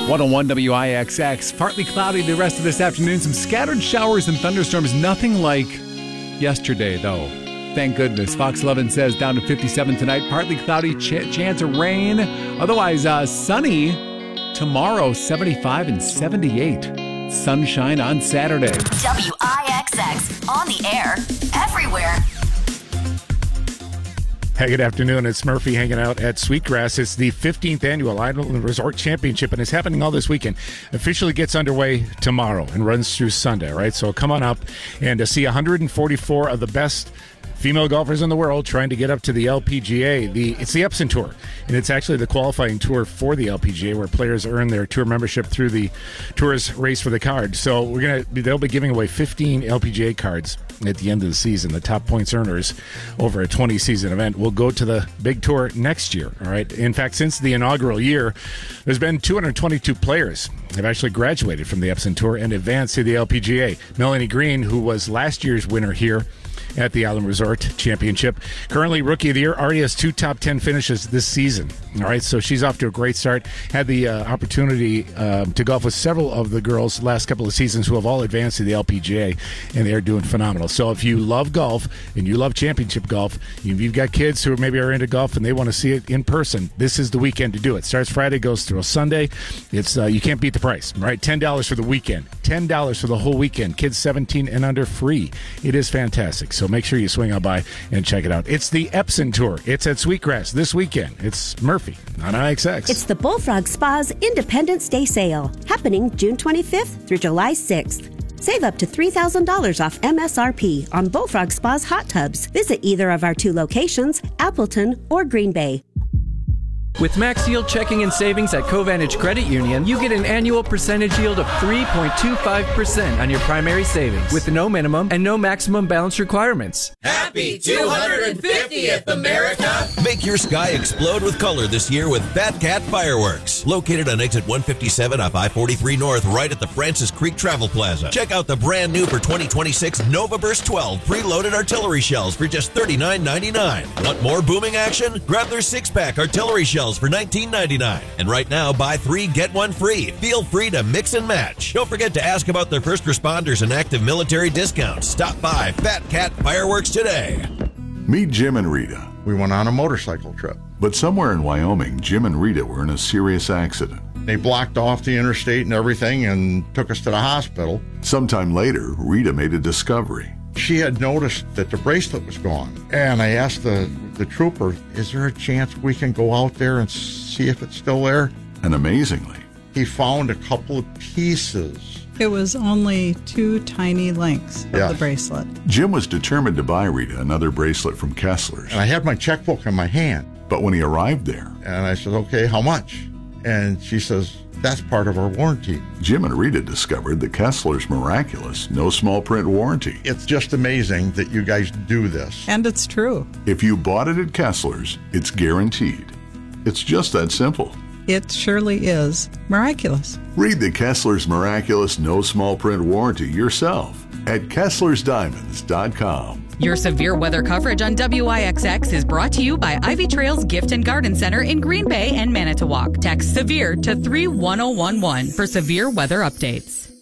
101 WIXX. Partly cloudy the rest of this afternoon. Some scattered showers and thunderstorms. Nothing like yesterday, though. Thank goodness. Fox 11 says down to 57 tonight. Partly cloudy, chance of rain. Otherwise, sunny. Tomorrow, 75 and 78. Sunshine on Saturday. WIXX. On the air. Everywhere. Hey, good afternoon. It's Murphy hanging out at Sweetgrass. It's the 15th Annual Island Resort Championship, and it's happening all this weekend. Officially gets underway tomorrow and runs through Sunday, right? So come on up and see 144 of the best female golfers in the world trying to get up to the LPGA. It's the Epson Tour, and it's actually the qualifying tour for the LPGA, where players earn their tour membership through the tour's race for the card. So they'll be giving away 15 LPGA cards at the end of the season. The top points earners over a 20-season event will go to the big tour next year. All right. In fact, since the inaugural year, there's been 222 players have actually graduated from the Epson Tour and advanced to the LPGA. Melanie Green, who was last year's winner here at the Island Resort Championship, currently Rookie of the Year, already has 2 top 10 finishes this season. All right, so she's off to a great start. Had the opportunity to golf with several of the girls last couple of seasons who have all advanced to the LPGA, and they're doing phenomenal. So if you love golf and you love championship golf, you've got kids who maybe are into golf and they want to see it in person, this is the weekend to do it. Starts Friday, goes through a Sunday. It's you can't beat the price, right? $10 for the weekend, $10 for the whole weekend. Kids 17 and under free. It is fantastic. So make sure you swing on by and check it out. It's the Epson Tour. It's at Sweetgrass this weekend. It's Murphy on IXX. It's the Bullfrog Spa's Independence Day sale, happening June 25th through July 6th. Save up to $3,000 off MSRP on Bullfrog Spa's hot tubs. Visit either of our 2 locations, Appleton or Green Bay. With Max Yield Checking and Savings at Covantage Credit Union, you get an annual percentage yield of 3.25% on your primary savings, with no minimum and no maximum balance requirements. Happy 250th, America! Make your sky explode with color this year with Fat Cat Fireworks. Located on exit 157 off I-43 North, right at the Francis Creek Travel Plaza. Check out the brand new for 2026 Nova Burst 12 preloaded artillery shells for just $39.99. Want more booming action? Grab their 6-pack artillery shells for $19.99. And right now, buy 3, get 1 free. Feel free to mix and match. Don't forget to ask about their first responders and active military discounts. Stop by Fat Cat Fireworks today. Meet Jim and Rita. We went on a motorcycle trip. But somewhere in Wyoming, Jim and Rita were in a serious accident. They blocked off the interstate and everything and took us to the hospital. Sometime later, Rita made a discovery. She had noticed that the bracelet was gone. And I asked the trooper, is there a chance we can go out there and see if it's still there? And amazingly, he found a couple of pieces. It was only 2 tiny links of the bracelet. Jim was determined to buy Rita another bracelet from Kessler's. And I had my checkbook in my hand. But when he arrived there, and I said, okay, how much? And she says, that's part of our warranty. Jim and Rita discovered the Kessler's miraculous no small print warranty. It's just amazing that you guys do this. And it's true. If you bought it at Kessler's, it's guaranteed. It's just that simple. It surely is miraculous. Read the Kessler's miraculous no small print warranty yourself at KesslersDiamonds.com. Your severe weather coverage on WIXX is brought to you by Ivy Trails Gift and Garden Center in Green Bay and Manitowoc. Text SEVERE to 31011 for severe weather updates.